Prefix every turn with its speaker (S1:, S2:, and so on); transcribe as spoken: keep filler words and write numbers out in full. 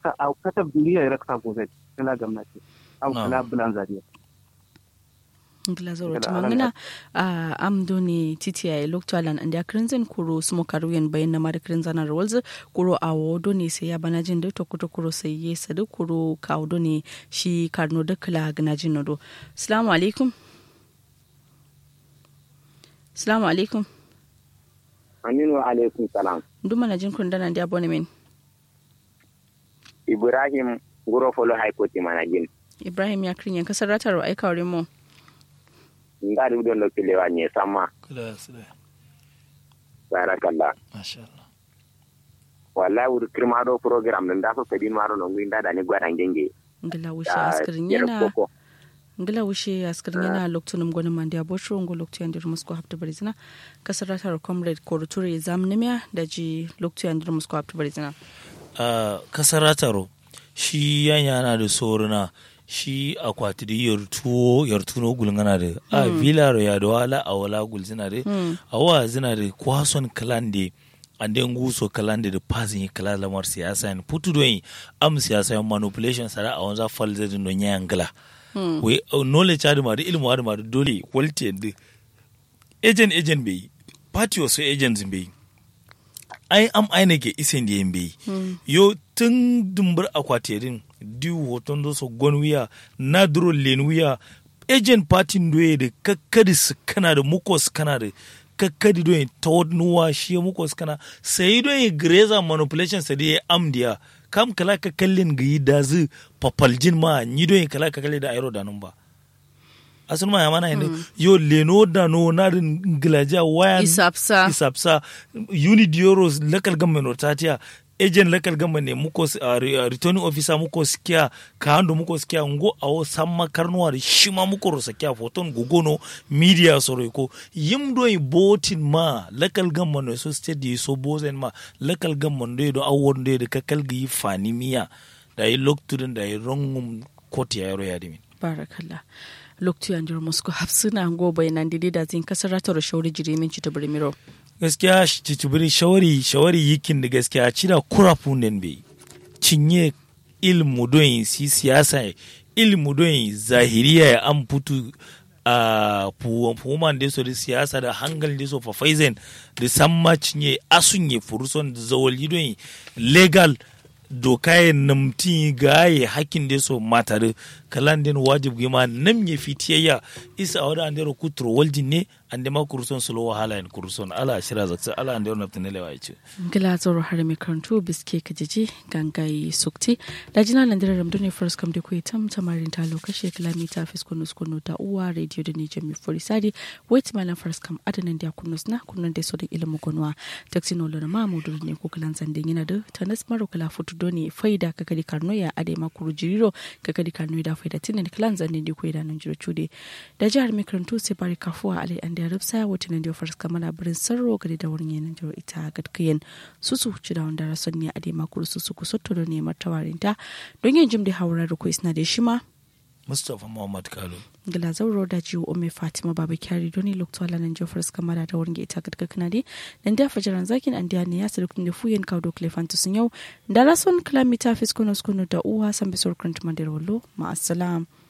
S1: raksa au katab duniya raksa ko zai kala gwamnati au kala bulan zariya
S2: ngila zoro tumangana a amdoni titi ay loktalan andi akrinzen kuro smo karuyen bayin na mari krinzana rolls kuro awodo ne sai ya banajin da tokuto kuro sai ye sadu kuro kawdo ne shi karno da kala ganajin nodo assalamu alaikum assalamu alaikum
S3: aminu wa alaikum salam
S2: nduma najin kun dana ndi abone men
S3: ibrahim guro folo haikoti manajin
S2: ibrahim ya krinyen kasar rataro ay kawre mo
S3: ngari don lo kilewa nye sama
S4: kula sile
S3: barakallah
S4: mashallah
S3: wallahi ur kirmado program nan da so sedin maro no nginda da ni gwada ngenge
S2: ngila wushe askirin yana ngila wushe askirin yana loktunum gwanin mandiya botro ngo loktu yandir musko hafta barizina kasaratar comrade koruture zamnimiya da ji loktu yandir musko hafta barizina
S4: uh, kasarataro shi yanya na da soruna shi akwati da yartuwo yartuno gulngana da a vilaro ya da wala a wala gulzina da a wa zina da kwason kalande ande nguso kalande da passing yi kala lamar siyasa ne putu doyin am siyasa yan manipulation sara a wanza falze da no nyangla we knowledge adu ma da ilmu adu ma da dole quality and agent agent bai party wasu agents bai ai am aine ke isen da yin bai yo tun dumbar akwati din diu hoton do so gonwiya nadro lenwiya agent party ndoye da kakkadi kana da mukos kana da kakkadi do tawad nuwa shi mukos kana sai do greza manipulation sai da amdiya kam kala ka kallin gi dazu papaljin ma ni do kala ka kalle da aero da nan ba asun ma yamana inde yo leno da no na nglaja waya
S2: isapsa
S4: isapsa unit euros local government otatia agent local government ne muko uh, returning officer muko skia ka hando muko skia ngo awo samma karnuwa da shima muko rosa kya foton gogono media soro ko yimdo i botin ma local government so state so bozen ma local government do awon do de kakal gi fani miya da yi loktudin da yi rongum koti ya yaro ya dimin
S2: barakallah loktu yanjur musko hafsuna ngo bayanan dide da zin kasaratar shauri jirimin ci tabrimiro
S4: gaskiya cicibiri shawari shawari yikin da gaskiya cira kurafun den bai cinye ilmu don si siyasa ilmu don zahiriya ya an putu a fuman da so da siyasa da hangal da so fafaizen da samma cinye asunye furuson da zawali don legal doka ya namti gaye hakin da so matar kalan den wajib gima nam ya fitiyaya isa awada andero kutro waljin ne ande ma kurson sulo wahala en kurson ala shira zaksa ala andero naftane lewa yace
S2: ngila zoro har me karantu biske kajiji gangai sukti dajina landira ramdone first come de ko itam tamarin ta lokaci kilomita fiskono skono ta uwa radio da ne jami forisadi wait my first come adanan da kunus na kunnan da so da ilmu gonwa taxinolo na mamudu ne ko kalan zandin yana da tanas maro kala futu doni faida kakadi karno ya ade makuru jiriro kakadi karno da faida tinin kalan zandin da ko idanan jiro chude da jihar me karantu sai bari kafuwa alai da rubsa wata da first kamala birin sarro gari da wurin yanin jiro ita gadkiyen susu ci da wanda rason ne ade makuru susu ku sotto da ne martawarinta don yin jim da hawara da ko isna da shima
S4: Mustafa Muhammad Kalu
S2: gila zauro da jiwo ome Fatima Baba Kyari doni loktola nan jo first kamala da wurin ita gadkakna de dan da fajaran zakin an da ne ya sirkun da fuyen kaudo klefantu sun yau da rason kilometer fiskono skono da uwa san bisor kurant mandir wallo ma assalam